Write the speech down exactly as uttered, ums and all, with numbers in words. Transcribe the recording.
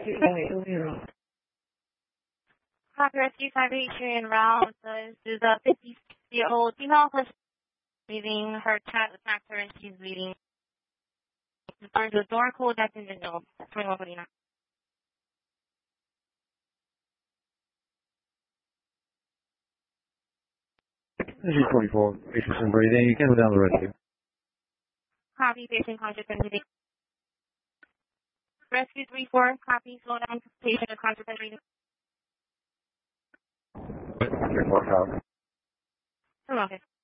Copy Rescue five eight three en route. So this is a fifty-year-old female who's leaving. Her cat attacked her and she's bleeding. There's a door code that's in the note. twenty-one forty-nine. This is forty-four, patients and breathing. You can go down the rescue. Copy, patient conscious and breathing. Rescue three four, copy, slow down, patient conscious and breathing. three four, out. Okay.